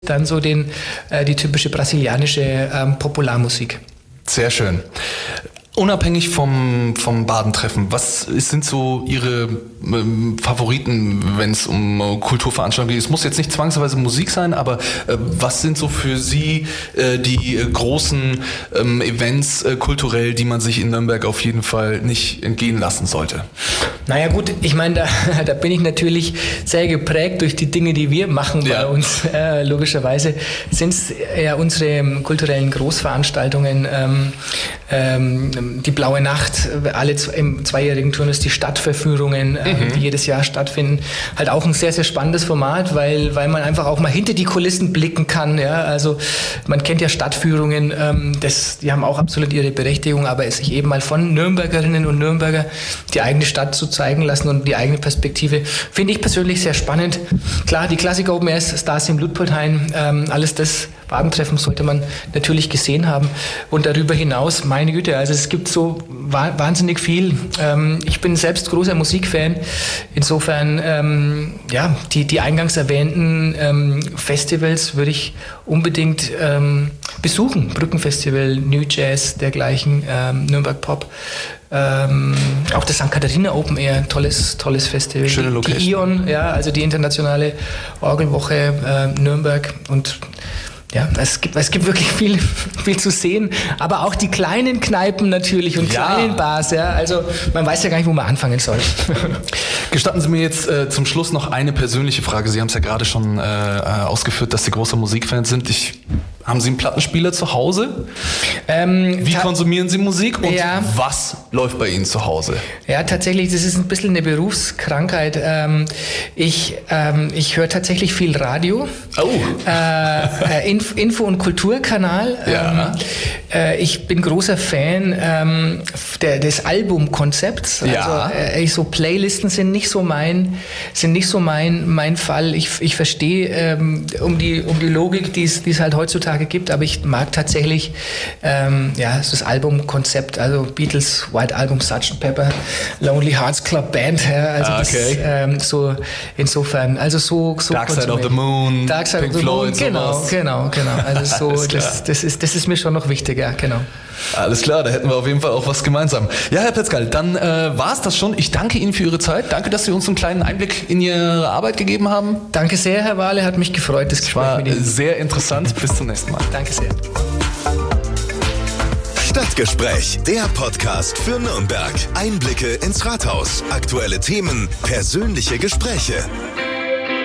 dann so die typische brasilianische Popularmusik. Sehr schön. Unabhängig vom Badentreffen, was sind so Ihre Favoriten, wenn es um Kulturveranstaltungen geht? Es muss jetzt nicht zwangsweise Musik sein, aber was sind so für Sie die großen Events kulturell, die man sich in Nürnberg auf jeden Fall nicht entgehen lassen sollte? Naja gut, ich meine, da bin ich natürlich sehr geprägt durch die Dinge, die wir machen bei uns. Logischerweise sind es ja unsere kulturellen Großveranstaltungen, die Blaue Nacht, alle im zweijährigen Turnus, die Stadtverführungen, die jedes Jahr stattfinden. Halt auch ein sehr, sehr spannendes Format, weil man einfach auch mal hinter die Kulissen blicken kann. Ja? Also man kennt ja Stadtführungen, die haben auch absolut ihre Berechtigung, aber es sich eben mal von Nürnbergerinnen und Nürnberger die eigene Stadt zu zeigen lassen und die eigene Perspektive, finde ich persönlich sehr spannend. Klar, die Klassiker Open Airs, Stars im Ludpoltheim, alles das Badentreffen sollte man natürlich gesehen haben. Und darüber hinaus, meine Güte, also es gibt so wahnsinnig viel. Ich bin selbst großer Musikfan. Insofern, die eingangs erwähnten Festivals würde ich unbedingt besuchen. Brückenfestival, New Jazz, dergleichen, Nürnberg Pop. Auch das St. Katharina Open Air, tolles Festival. Schöne Location. Die ION, also die internationale Orgelwoche Nürnberg und ja, es gibt wirklich viel zu sehen, aber auch die kleinen Kneipen natürlich und kleinen Bars, also man weiß ja gar nicht, wo man anfangen soll. Gestatten Sie mir jetzt zum Schluss noch eine persönliche Frage. Sie haben es ja gerade schon ausgeführt, dass Sie großer Musikfan sind. Haben Sie einen Plattenspieler zu Hause? Wie konsumieren Sie Musik und was läuft bei Ihnen zu Hause? Ja, tatsächlich, das ist ein bisschen eine Berufskrankheit. Ich höre tatsächlich viel Radio. Info- und Kulturkanal. Ich bin großer Fan des Albumkonzepts. Also so Playlisten sind nicht so mein Fall. Ich verstehe um die Logik, die es halt heutzutage gibt, aber ich mag tatsächlich das Albumkonzept, also Beatles, White Album, Sgt. Pepper, Lonely Hearts Club Band, so insofern, also so Dark Side of the Moon, Pink Floyd, genau. Also so, das ist mir schon noch wichtiger, genau. Alles klar, da hätten wir auf jeden Fall auch was gemeinsam. Ja, Herr Petzkal, dann war es das schon. Ich danke Ihnen für Ihre Zeit. Danke, dass Sie uns einen kleinen Einblick in Ihre Arbeit gegeben haben. Danke sehr, Herr Wahle. Hat mich gefreut, das Gespräch mit Ihnen. War sehr interessant. Bis zum nächsten Mal. Danke sehr. Stadtgespräch, der Podcast für Nürnberg. Einblicke ins Rathaus, aktuelle Themen, persönliche Gespräche.